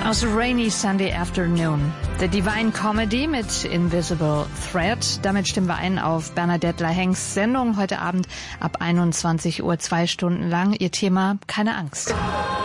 Aus Rainy Sunday Afternoon. The Divine Comedy mit Invisible Thread. Damit stimmen wir ein auf Bernadette Lahengs Sendung heute Abend ab 21 Uhr, 2 Stunden lang. Ihr Thema: keine Angst.